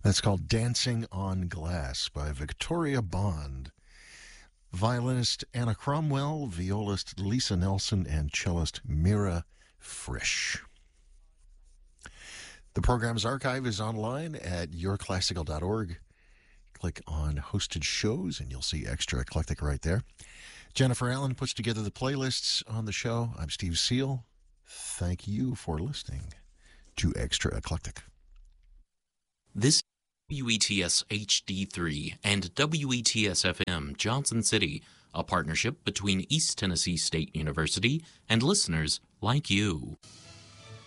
That's called Dancing on Glass by Victoria Bond. Violinist Anna Cromwell, violist Lisa Nelson, and cellist Mira Frisch. The program's archive is online at yourclassical.org. Click on hosted shows and you'll see Extra Eclectic right there. Jennifer Allen puts together the playlists on the show. I'm Steve Seal. Thank you for listening to Extra Eclectic. This WETS HD3 and WETS FM Johnson City, a partnership between East Tennessee State University and listeners like you.